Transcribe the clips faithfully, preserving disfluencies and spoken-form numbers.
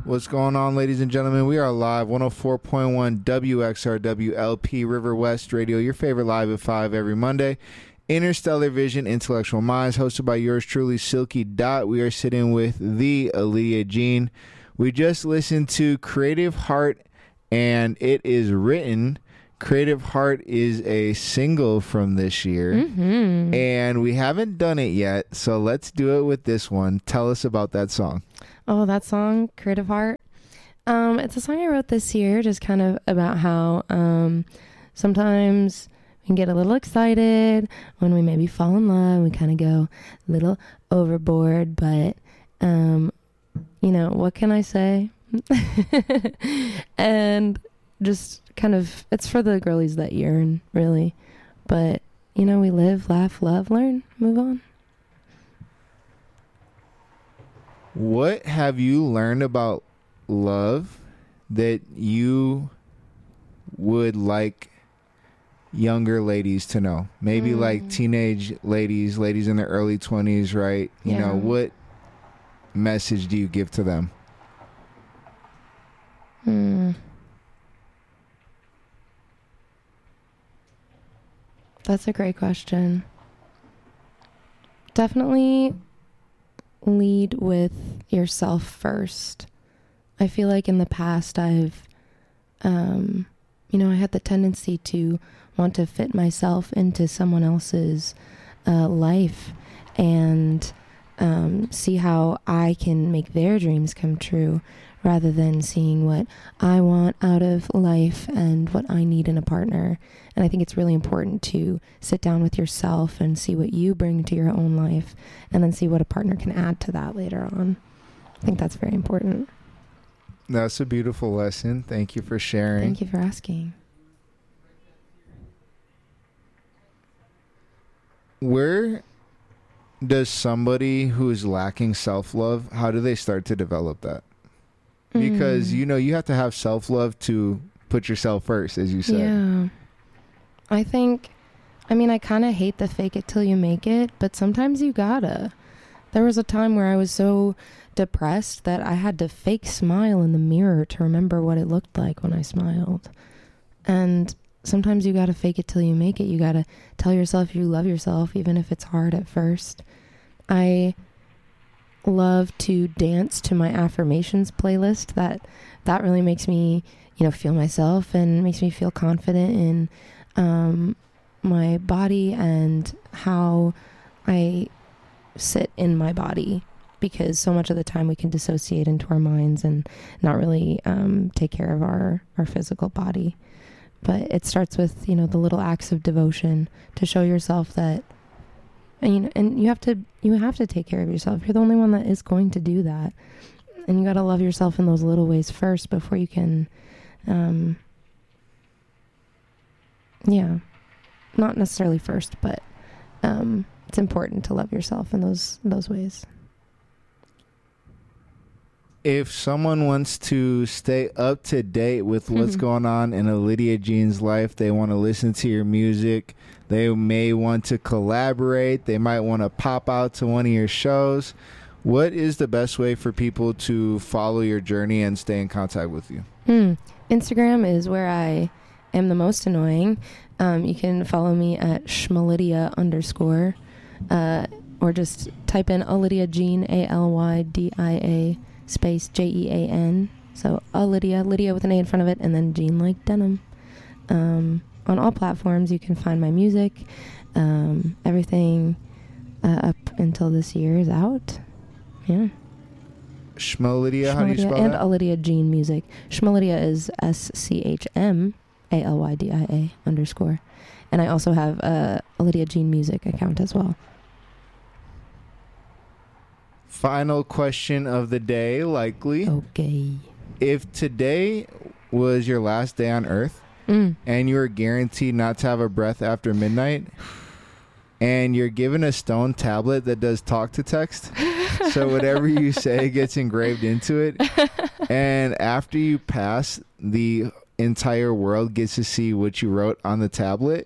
What's going on, ladies and gentlemen? We are live, one oh four point one W X R W L P River West Radio, your favorite live at five every Monday. Interstellar Vision, Intellectual Minds, hosted by yours truly, Silky Dot. We are sitting with the Aaliyah Jean. We just listened to Creative Heart, and it is written. Creative Heart is a single from this year, mm-hmm. and we haven't done it yet, so let's do it with this one. Tell us about that song. Oh, that song, Creative Heart. Um, it's a song I wrote this year, just kind of about how um, sometimes we can get a little excited when we maybe fall in love. We kind of go a little overboard, but, um, you know, what can I say? And just kind of, it's for the girlies that yearn, really. But, you know, we live, laugh, love, learn, move on. What have you learned about love that you would like younger ladies to know? Maybe mm. like teenage ladies, ladies in their early twenties, right? You yeah. know, what message do you give to them? Hmm. That's a great question. Definitely lead with yourself first. I feel like in the past I've, um, you know, I had the tendency to want to fit myself into someone else's uh, life and um, see how I can make their dreams come true rather than seeing what I want out of life and what I need in a partner. And I think it's really important to sit down with yourself and see what you bring to your own life and then see what a partner can add to that later on. I think that's very important. That's a beautiful lesson. Thank you for sharing. Thank you for asking. Where does somebody who is lacking self-love, how do they start to develop that? Because, mm. you know, you have to have self-love to put yourself first, as you said. Yeah. I think, I mean, I kind of hate the fake it till you make it, but sometimes you gotta. There was a time where I was so depressed that I had to fake smile in the mirror to remember what it looked like when I smiled. And sometimes you gotta fake it till you make it. You gotta tell yourself you love yourself, even if it's hard at first. I love to dance to my affirmations playlist. That that really makes me, you know, feel myself and makes me feel confident in um, my body and how I sit in my body, because so much of the time we can dissociate into our minds and not really um, take care of our, our physical body. But it starts with, you know, the little acts of devotion to show yourself that, and, you know, and you have to, you have to take care of yourself. You're the only one that is going to do that. And you got to love yourself in those little ways first before you can, um, yeah, not necessarily first, but, um, it's important to love yourself in those, those ways. If someone wants to stay up to date with what's going on in Aaliyah Jean's life, they want to listen to your music, they may want to collaborate, they might want to pop out to one of your shows, what is the best way for people to follow your journey and stay in contact with you? Hmm. Instagram is where I am the most annoying. Um, you can follow me at Schmalydia underscore, uh, or just type in Aaliyah Jean, A L Y D I A space J E A N. So Aaliyah, Lydia with an A in front of it, and then Jean like denim. Um, on all platforms, you can find my music. Um, everything uh, up until this year is out. Yeah. Schmalydia, how do you spell and that? And Aaliyah Jean music. Schmalydia is S C H M A L Y D I A underscore. And I also have a Aaliyah Jean music account as well. Final question of the day, likely. Okay. If today was your last day on Earth mm. and you were guaranteed not to have a breath after midnight, and you're given a stone tablet that does talk to text, so whatever you say gets engraved into it, and after you pass, the entire world gets to see what you wrote on the tablet.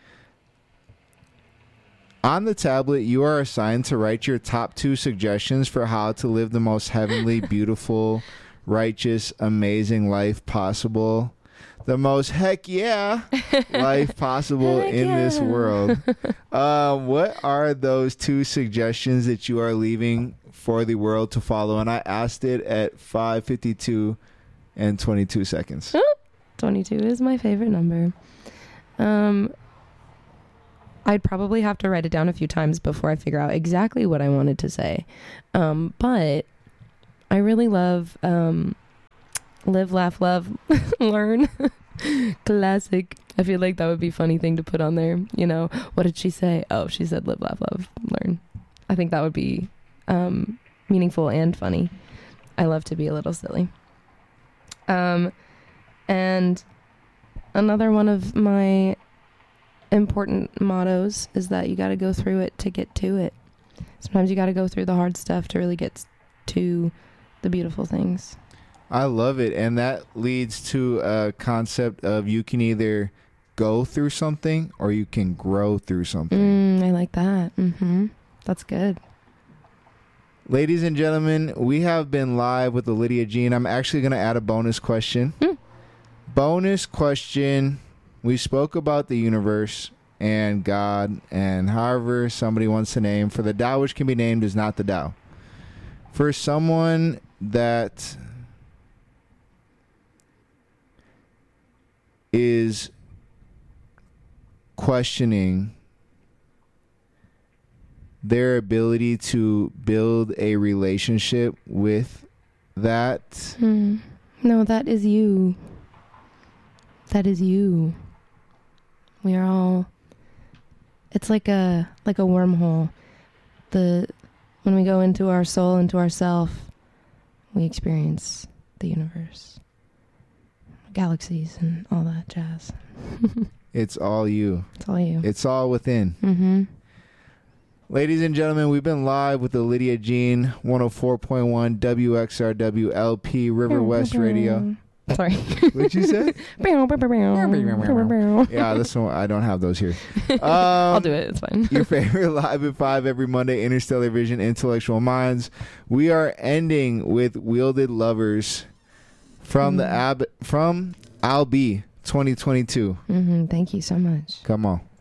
On the tablet, you are assigned to write your top two suggestions for how to live the most heavenly, beautiful, righteous, amazing life possible. The most heck yeah life possible Heck in yeah. this world. Uh, what are those two suggestions that you are leaving for the world to follow? And I asked it at five fifty-two and twenty-two seconds. twenty-two is my favorite number. Um, I'd probably have to write it down a few times before I figure out exactly what I wanted to say. Um, but I really love um, live, laugh, love, learn. Classic. I feel like that would be a funny thing to put on there. You know, what did she say? Oh, she said live, laugh, love, learn. I think that would be um, meaningful and funny. I love to be a little silly. Um, and another one of my important mottos is that you got to go through it to get to it. Sometimes you got to go through the hard stuff to really get to the beautiful things. I love it. And that leads to a concept of you can either go through something or you can grow through something. Mm, I like that. Mm-hmm. That's good. Ladies and gentlemen, we have been live with the Lydia Jean. I'm actually going to add a bonus question. Mm. Bonus question. We spoke about the universe and God and however somebody wants to name. For the Tao, which can be named is not the Tao. For someone that is questioning their ability to build a relationship with that. Mm. No, that is you. That is you. We are all, it's like a like a wormhole. The when we go into our soul, into ourself, we experience the universe, galaxies, and all that jazz. It's all you. It's all you. It's all within. Mm-hmm. Ladies and gentlemen, we've been live with the Lydia Jean, one oh four point one W X R W L P River West Radio. Sorry. What'd you say? Yeah, this one, I don't have those here. Um, I'll do it. It's fine. Your favorite Live at five every Monday, Interstellar Vision, Intellectual Minds. We are ending with Wielded Lovers from Mm. the ab from Al B twenty twenty-two. Mm-hmm. Thank you so much. Come on.